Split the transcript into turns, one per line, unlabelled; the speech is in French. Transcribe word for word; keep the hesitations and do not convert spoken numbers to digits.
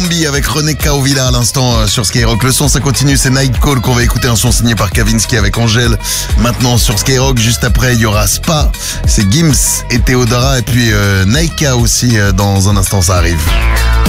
Bambi avec René Caovilla à l'instant euh, sur Skyrock. Le son, ça continue, c'est Night Call qu'on va écouter, un son signé par Kavinsky avec Angèle. Maintenant sur Skyrock, juste après, il y aura Spa, c'est Gims et Theodora, et puis euh, Naika aussi, euh, dans un instant, ça arrive.